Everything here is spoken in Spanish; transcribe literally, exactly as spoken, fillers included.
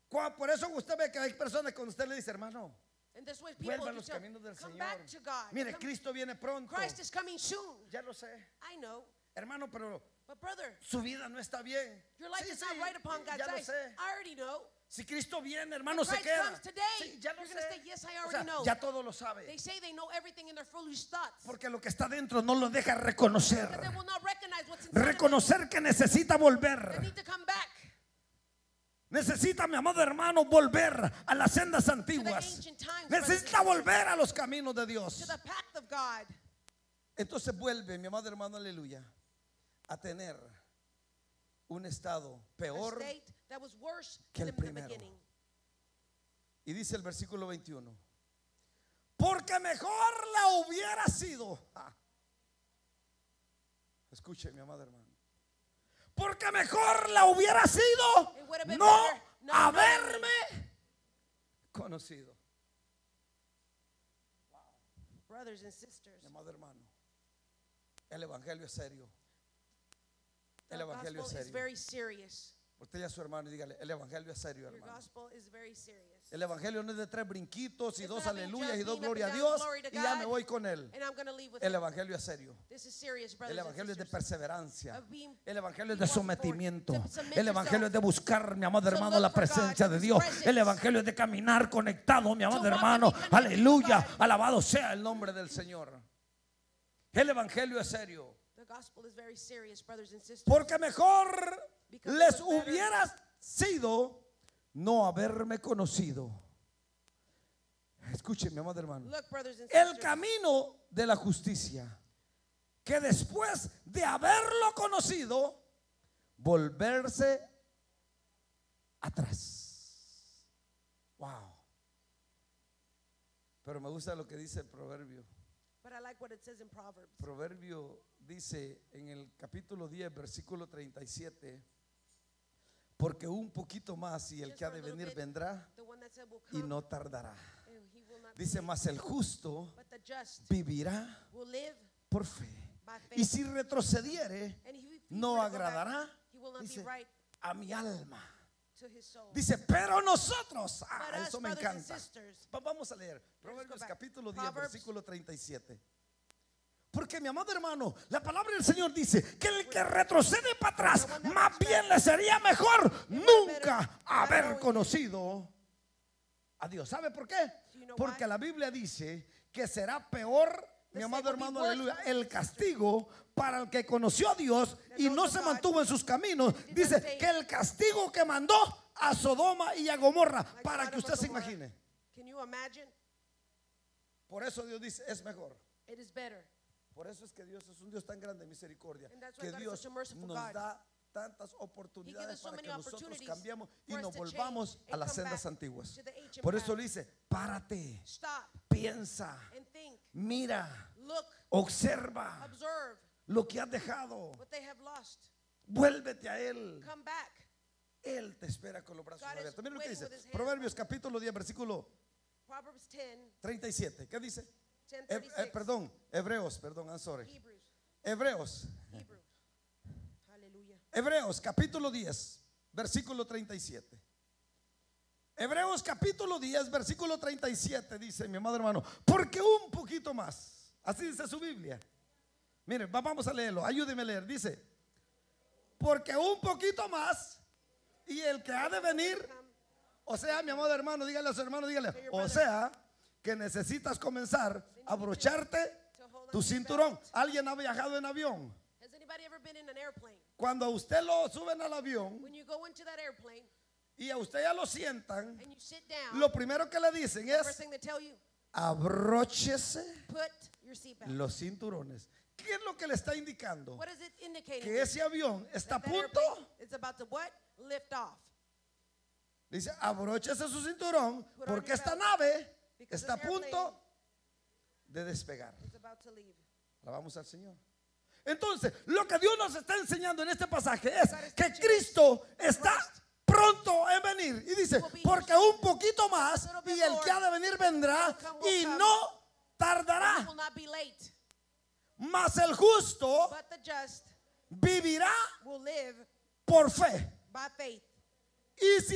Por eso usted ve que hay personas que cuando usted le dice, hermano, And this way people vuelva a los tell, caminos del come Señor. back to God. Mire, Come- Cristo viene pronto. Christ is coming soon. Ya lo sé, I know. hermano, pero But brother, su vida no está bien. your life Sí, is sí, not right upon God's ya lo eyes. sé. I already know. Si Cristo viene, hermano, se Christ queda. comes today, Sí, ya lo you're gonna sé. say, yes, I O already sea, know. ya todo lo sabe. They say they know everything in their foolish thoughts. Porque lo que está dentro no lo deja reconocer. Because they will not recognize what's inside of them. Reconocer que necesita They volver. need to come back Necesita, mi amado hermano, volver a las sendas to the antiguas. ancient times. Necesita brothers and volver a los caminos de sisters, Dios. to the path of God. Entonces vuelve, mi amado hermano, aleluya, a tener un estado A peor. state that was worse que el than the primero. beginning. Y dice el versículo veintiuno: porque mejor la hubiera sido. Ah. Escuche, mi amado hermano. Porque mejor la hubiera sido It would have been no better not haberme conocido. Brothers and sisters, Mi amado hermano, el evangelio es serio. El the evangelio es gospel is serio. very serious. Usted y a su hermano y dígale, el evangelio es serio, Your hermano. gospel is very serious. El evangelio no es de tres brinquitos y It's dos not being aleluyas y just dos being up gloria a and down, Dios glory to y ya God, me voy con él. And I'm going to leave with El it. evangelio es serio. This is serious, brothers El evangelio es and de sisters. perseverancia. Of being- El evangelio es being de walking forward, sometimiento. to submit El evangelio es yourself, de buscar, mi amado to hermano, look la for God, presencia de His Dios. presence. El evangelio es de caminar conectado, mi amado To walk hermano. and be connected to Aleluya. God. Alabado sea el nombre del Señor. El evangelio es serio. The gospel is very serious, brothers and sisters. Porque mejor Because les it was better. hubiera sido no haberme conocido. Escuchen, mi amado hermano. Look, brothers and El sisters, camino de la justicia, que después de haberlo conocido, volverse atrás. Wow. Pero me gusta lo que dice el proverbio. but I like what it says in Proverbs. Proverbio dice en el capítulo diez, versículo treinta y siete, porque un poquito más y el Just que ha for a de little venir bit, vendrá The one that said will y come, no tardará. and he will not be Dice, late. mas el justo But the just vivirá will live por fe. by Y faith. si retrocediere, And if he no were to go back, agradará, he will not dice, be right a mi alma. to his soul. Dice, pero nosotros, ah, But us, eso me brothers and encanta. sisters, Va- Vamos a leer Proverbios back. capítulo diez, Proverbs. versículo treinta y siete. Porque mi amado hermano, la palabra del Señor dice que el que retrocede para atrás, más bien le sería mejor nunca haber conocido a Dios. ¿Sabe por qué? Porque la Biblia dice que será peor, mi amado hermano, aleluya, el castigo para el que conoció a Dios y no se mantuvo en sus caminos. Dice que el castigo que mandó a Sodoma y a Gomorra, like para Sodom que and usted se Gomorrah. imagine. Can you imagine? Por eso Dios dice, es mejor. It is better. Por eso es que Dios es un Dios tan grande de misericordia, And that's why que God is Dios such a merciful nos God. da tantas He gives oportunidades us so para many que nosotros opportunities cambiemos y for us nos to volvamos change a and las come sendas back antiguas. to the ancient Por eso path. le dice, párate, Stop piensa, and think. mira, Look, observa observe lo que has dejado, what they have lost. vuélvete a Él. Come back. Él te espera con los brazos God is abiertos. Mira lo que waiting dice with his hands Proverbios capítulo diez, versículo Proverbs ten, treinta y siete. ¿Qué dice? ten Eh, eh, thirty-six. perdón, Hebreos, perdón, I'm sorry. Hebrews. Hebreos. Hebrews. Hallelujah. Hebreos capítulo diez, versículo treinta y siete. Hebreos capítulo diez, versículo treinta y siete dice, mi amado hermano, porque un poquito más, así dice su Biblia. Miren, va- vamos a leerlo, ayúdeme a leer, dice, porque un poquito más y el que ha de venir, o sea, mi amado hermano, dígale a su hermano, dígale, o sea, que necesitas comenzar a abrocharte tu cinturón. ¿Alguien ha viajado en avión? Has anybody ever been in an airplane? Cuando a usted lo suben al avión When you go into that airplane y a usted ya lo sientan, and you sit down, lo primero que le dicen the first es thing they tell you, abróchese put your seatbelt. los cinturones. ¿Qué es lo que le está indicando? What is it indicating? Que ese avión está a That punto. airplane is about to what? Lift off. Dice, abróchese su cinturón Put on porque your esta belt, nave because está a this airplane punto de despegar. is about to leave. Alabamos al Señor. Entonces, lo que Dios nos está enseñando en este pasaje es God is que teaching Cristo us está Christ pronto en venir. Y dice, will be porque here un poquito más a little bit y el more, que ha de venir vendrá will come, will y come, no He tardará. will not be late. Mas el justo But the just vivirá will live por fe. by faith. Y si